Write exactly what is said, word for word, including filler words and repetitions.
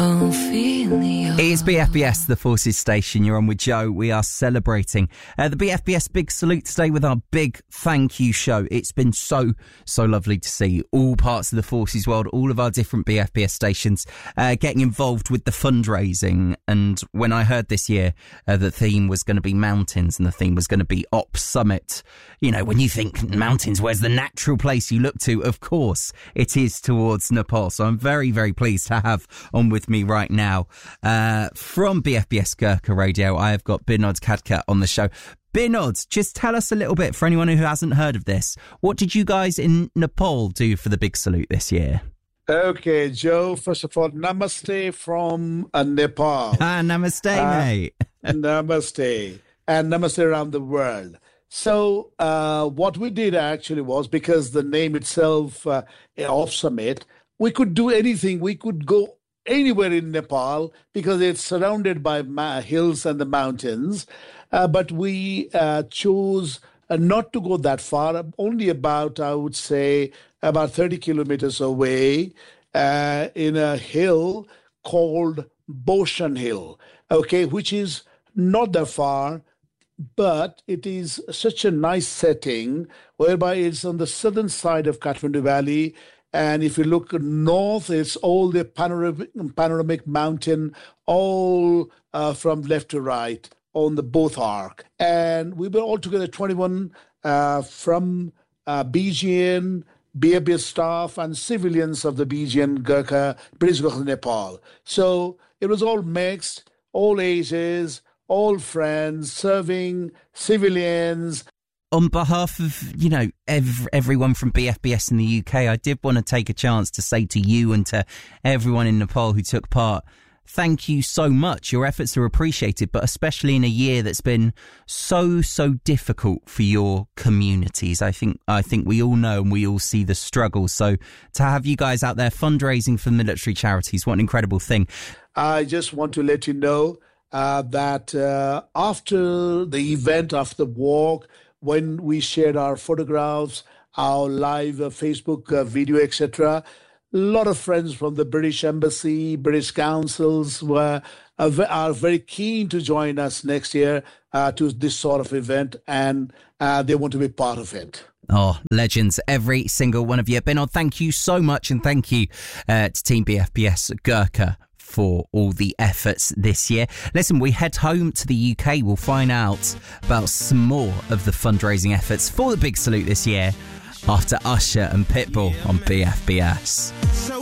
It's B F B S, the Forces Station. You're on with Joe. We are celebrating uh, the B F B S Big Salute today with our big thank you show. It's been so, so lovely to see all parts of the Forces world, all of our different B F B S stations uh, getting involved with the fundraising. And when I heard this year uh, the theme was going to be mountains and the theme was going to be Op Summit, you know, when you think mountains, where's the natural place you look to? Of course, it is towards Nepal. So I'm very, very pleased to have on with me right now uh, from B F B S Gurkha Radio. I have got Binod Khadka on the show. Binod, just tell us a little bit, for anyone who hasn't heard of this, what did you guys in Nepal do for the Big Salute this year? Okay, Joe, first of all, namaste from uh, Nepal. Ah, namaste, uh, mate. Namaste. And namaste around the world. So uh, what we did actually was, because the name itself, uh, Op Summit, we could do anything. We could go anywhere in Nepal because it's surrounded by ma- hills and the mountains. Uh, but we uh, chose uh, not to go that far, only about, I would say, about thirty kilometers away uh, in a hill called Boshan Hill, okay, which is not that far, but it is such a nice setting whereby it's on the southern side of Kathmandu Valley. And if you look north, it's all the panoramic, panoramic mountain, all uh, from left to right on the both arc. And we were all together twenty-one uh, from uh, B G N, B F B S staff, and civilians of the B G N Gurkha, British Gurkha Nepal. So it was all mixed, all ages, all friends, serving civilians. On behalf of, you know, ev- everyone from B F B S in the U K, I did want to take a chance to say to you and to everyone in Nepal who took part, thank you so much. Your efforts are appreciated, but especially in a year that's been so, so difficult for your communities. I think I think we all know and we all see the struggle. So to have you guys out there fundraising for military charities, what an incredible thing. I just want to let you know uh, that uh, after the event, after the walk, when we shared our photographs, our live uh, Facebook uh, video, et cetera, a lot of friends from the British Embassy, British councils were uh, are very keen to join us next year uh, to this sort of event, and uh, they want to be part of it. Oh, legends, every single one of you. Binod, thank you so much, and thank you uh, to Team B F B S Gurkha for all the efforts this year. Listen, we head home to the U K. We'll find out about some more of the fundraising efforts for the Big Salute this year after Usher and Pitbull on B F B S.